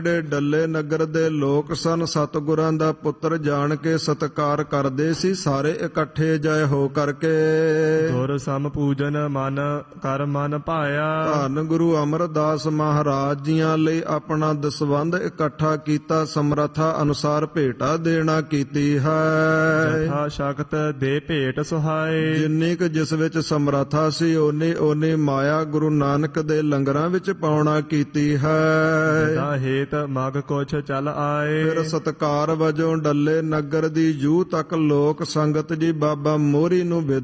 ਡੱਲੇ ਨਗਰ ਦੇ ਲੋਕ ਸਨ, ਸਤਿਗੁਰਾਂ ਦਾ ਪੁੱਤਰ ਜਾਣ ਕੇ ਸਤਿਕਾਰ ਕਰਦੇ ਸੀ, ਸਾਰੇ ਇਕੱਠੇ ਜੈ ਹੋ ਕਰਕੇ। ਗੁਰ ਸਮ ਪੂਜਨ ਮਨ ਕਰ ਮਨ ਭਾਇਆ, ਧੰਨ ਗੁਰੂ ਅਮਰਦਾਸ ਮਹਾਰਾਜ ਜੀਆਂ ਲਈ ਆਪਣਾ ਦਸਵੰਧ ਇਕੱਠਾ ਕੀਤਾ, ਸਮਰੱਥਾ ਅਨੁਸਾਰ ਭੇਟਾ ਦੇਣਾ ਕੀਤੀ ਹੈ। ਯਥਾ ਸ਼ਕਤ ਦੇ ਭੇਟ ਸੁਹਾਏ, ਜਿੰਨੀ ਕੁ ਜਿਸ ਵਿੱਚ ਸਮਰੱਥਾ ਸੀ ਓਨੀ ਮਾਇਆ ਗੁਰੂ ਨਾਨਕ ਦੇ ਲੰਗਰਾਂ ਵਿੱਚ ਪਾਉਣਾ ਕੀਤੀ ਹੈ। ਦਾ ਹੇਤ ਮਗ ਕੁਛ ਚਲ ਆਏ, ਫਿਰ ਸਤਕਾਰ ਵਜੋਂ ਡੱਲੇ ਨਗਰ ਦੀ ਜੂਹ ਤੱਕ ਲੋਕ ਸੰਗਤ ਜੀ ਬਾਬਾ ਮੋਹਰੀ ਨੂੰ